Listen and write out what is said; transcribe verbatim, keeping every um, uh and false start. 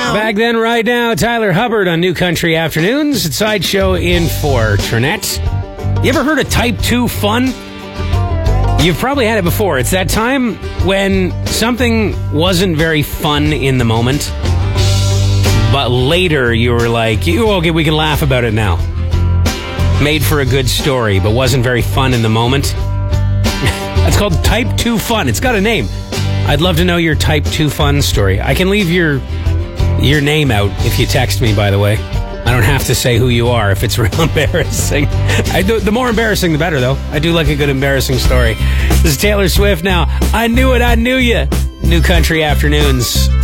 Back then, right now, Tyler Hubbard on New Country Afternoons. It's Sideshow in for Trinette. You ever heard of Type two fun? You've probably had it before. It's that time when something wasn't very fun in the moment, but later you were like, okay, we can laugh about it now. Made for a good story, but wasn't very fun in the moment. That's called Type two fun. It's got a name. I'd love to know your Type two fun story. I can leave your your name out if you text me, by the way. I don't have to say who you are if it's real embarrassing. I do, the more embarrassing, the better, though. I do like a good embarrassing story. This is Taylor Swift now. I knew it, I knew ya. New Country Afternoons.